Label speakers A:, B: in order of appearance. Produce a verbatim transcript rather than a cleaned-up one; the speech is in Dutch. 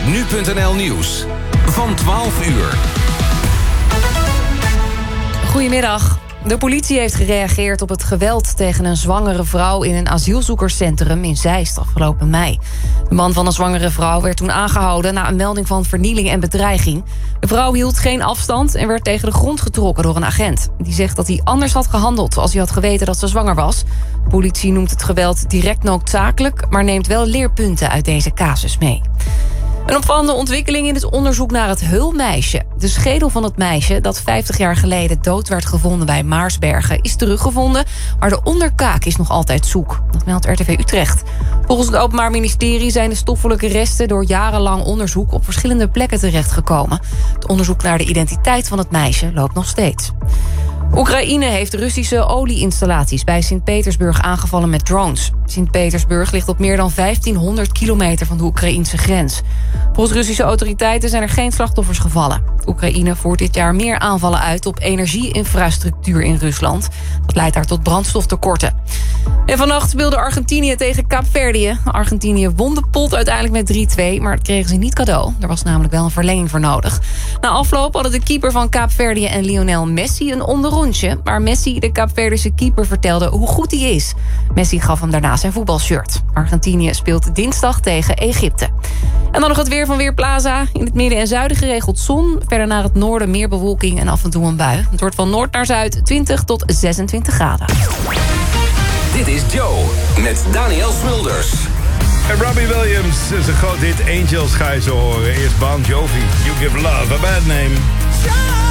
A: nu punt n l nieuws van twaalf uur.
B: Goedemiddag. De politie heeft gereageerd op het geweld tegen een zwangere vrouw in een asielzoekerscentrum in Zeist afgelopen mei. De man van een zwangere vrouw werd toen aangehouden na een melding van vernieling en bedreiging. De vrouw hield geen afstand en werd tegen de grond getrokken door een agent. Die zegt dat hij anders had gehandeld als hij had geweten dat ze zwanger was. De politie noemt het geweld direct noodzakelijk, maar neemt wel leerpunten uit deze casus mee. Een opvallende ontwikkeling in het onderzoek naar het Heulmeisje. De schedel van het meisje, dat vijftig jaar geleden dood werd gevonden bij Maarsbergen, is teruggevonden, maar de onderkaak is nog altijd zoek. Dat meldt R T V Utrecht. Volgens het Openbaar Ministerie zijn de stoffelijke resten door jarenlang onderzoek op verschillende plekken terechtgekomen. Het onderzoek naar de identiteit van het meisje loopt nog steeds. Oekraïne heeft Russische olieinstallaties bij Sint-Petersburg aangevallen met drones. Sint-Petersburg ligt op meer dan vijftienhonderd kilometer van de Oekraïnse grens. Volgens Russische autoriteiten zijn er geen slachtoffers gevallen. Oekraïne voert dit jaar meer aanvallen uit op energieinfrastructuur in Rusland. Dat leidt daar tot brandstoftekorten. En vannacht speelde Argentinië tegen Kaapverdië. Argentinië won de pot uiteindelijk met drie twee, maar dat kregen ze niet cadeau. Er was namelijk wel een verlenging voor nodig. Na afloop hadden de keeper van Kaapverdië en Lionel Messi een onderrondje, waar Messi, de Kaapverdische keeper, vertelde hoe goed hij is. Messi gaf hem daarna zijn voetbalshirt. Argentinië speelt dinsdag tegen Egypte. En dan nog het weer van Weerplaza. In het midden en zuiden geregeld zon. Verder naar het noorden meer bewolking en af en toe een bui. Het wordt van noord naar zuid twintig tot zesentwintig graden.
A: Dit is Joe met Daniel Smulders.
C: En Robbie Williams is een groot hit. Angels ga je zo horen. Eerst Bon Jovi. You Give Love a Bad Name.